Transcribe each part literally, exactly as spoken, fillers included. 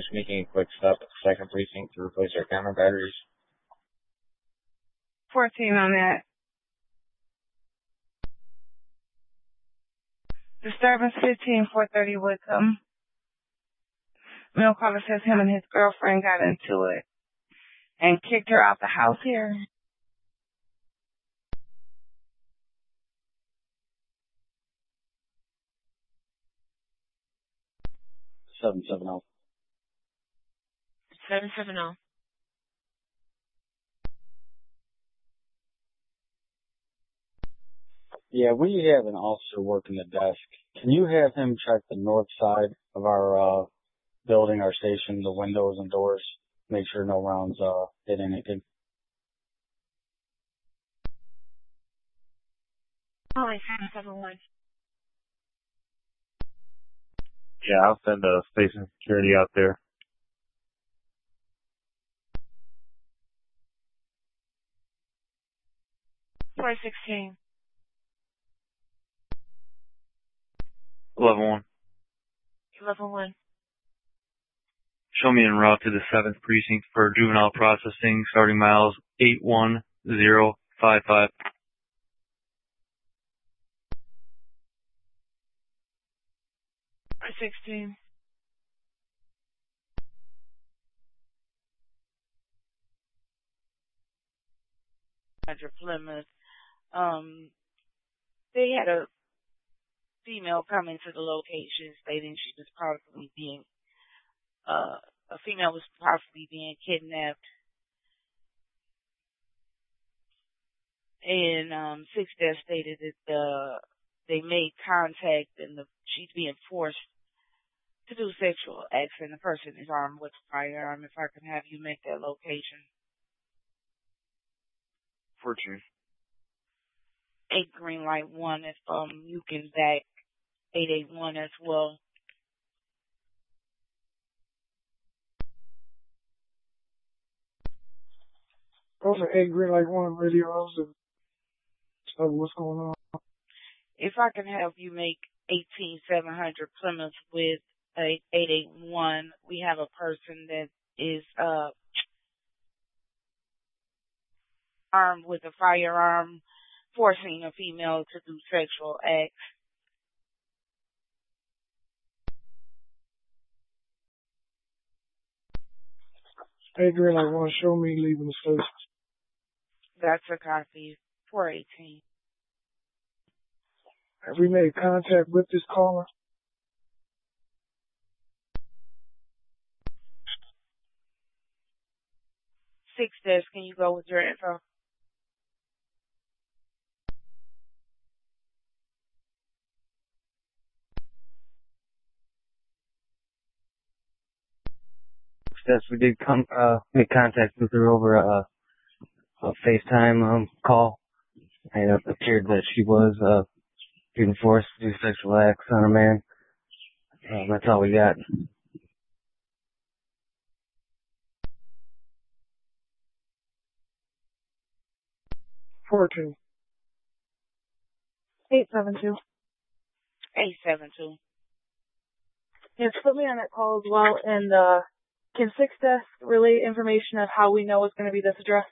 finish making a quick stop at the second precinct to replace our camera batteries. fourteen on that. Disturbance fifteen, four thirty Wickham. Male caller says him and his girlfriend got into it and kicked her out the house here. seven seven zero. seven seven zero. Yeah, we have an officer working the desk. Can you have him check the north side of our uh, building, our station, the windows and doors? Make sure no rounds uh, hit anything. Oh, seven seven one. Yeah, I'll send a station security out there. four sixteen. eleven one. eleven one. Show me en route to the seventh precinct for juvenile processing, starting miles eight one zero five five. four sixteen. Plymouth. Um, they had a female come into the location stating she was possibly being, uh, a female was possibly being kidnapped. And, um, Six Death stated that, uh, they made contact and the, she's being forced to do sexual acts and the person is armed with a firearm. If I can have you make that location. Fortune. Eight green light one if, um, you can back eight eight one as well. Those are eight green light one radios and stuff. What's going on? If I can have you make eighteen seven hundred Plymouth with a eight eight one, we have a person that is uh armed with a firearm, forcing a female to do sexual acts. Eight green light one, show me leaving the station. That's a copy. four eighteen. Have we made contact with this caller? Six Death, can you go with your info? Yes, we did come uh, make contact with her over a, a FaceTime um, call, and it appeared that she was uh, being forced to do sexual acts on a man. Uh, that's all we got. Fourteen. Eight seven two. Eight seven two. Yes, put me on that call as well. And uh, can Six Death relay information of how we know it's going to be this address?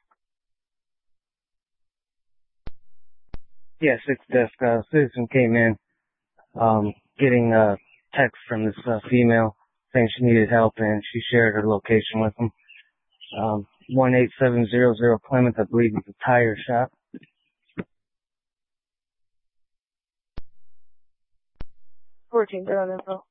Yeah, Six Death uh, citizen came in, um, getting a text from this uh, female saying she needed help, and she shared her location with him. Um, one eight seven zero zero Plymouth, I believe, is a tire shop. Fourteen, good on info.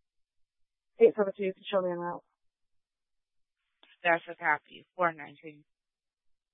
Eight seven two, you can show me on route. That's a copy. four nineteen.